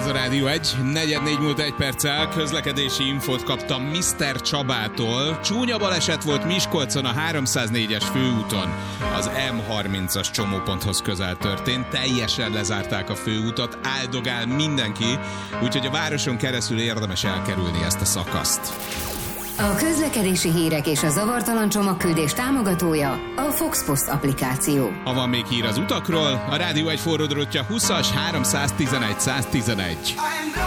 a Rádió 1, 4:04 múlt 1 perccel, közlekedési infót kaptam Mr. Csabától. Csúnya baleset volt Miskolcon a 304-es főúton. Az M30-as csomóponthoz közel történt, teljesen lezárták a főútat, áldogál mindenki, úgyhogy a városon keresztül érdemes elkerülni ezt a szakaszt. A közlekedési hírek és a zavartalan csomagküldés támogatója a Fox Post applikáció. Ha van még hír az utakról, a Rádió 1 forródrótja 20-as 311 111.